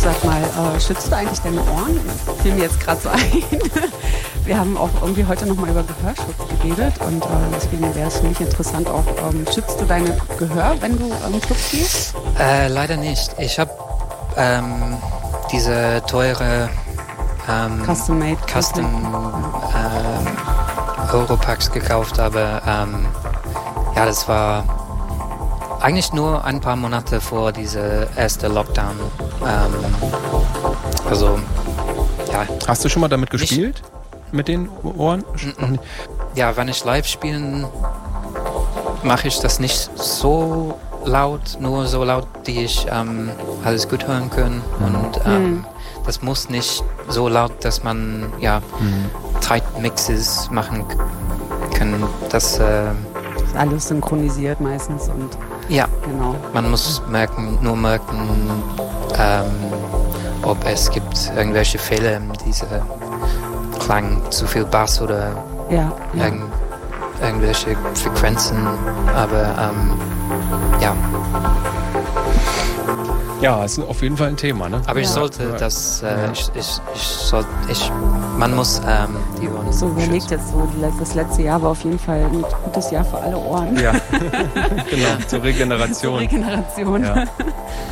sag mal, schützt du eigentlich deine Ohren? Fiel mir jetzt gerade so ein. Wir haben auch irgendwie heute nochmal über Gehörschutz geredet und deswegen wäre es für mich interessant auch, schützt du deine Gehör, wenn du Club gehst? Leider nicht. Ich habe diese teure Custom-made Europacks gekauft, aber ja, das war eigentlich nur ein paar Monate vor dieser ersten Lockdown. Also, ja. Hast du schon mal damit gespielt? Mit den Ohren? Ja, wenn ich live spiele, mache ich das nicht so laut, nur so laut, die ich alles gut hören kann. Und das muss nicht so laut, dass man Tight Mixes machen kann. Das ist alles synchronisiert meistens und ja, genau. Man muss nur merken, ob es gibt irgendwelche Fehler in diesem Klang, zu viel Bass oder irgendwelche Frequenzen, aber ja. Ja, ist auf jeden Fall ein Thema, ne? Aber ich sollte das, man muss die Ohren so überlegt jetzt so, das letzte Jahr war auf jeden Fall ein gutes Jahr für alle Ohren. Ja, genau, zur Regeneration. Zur Regeneration. Ja.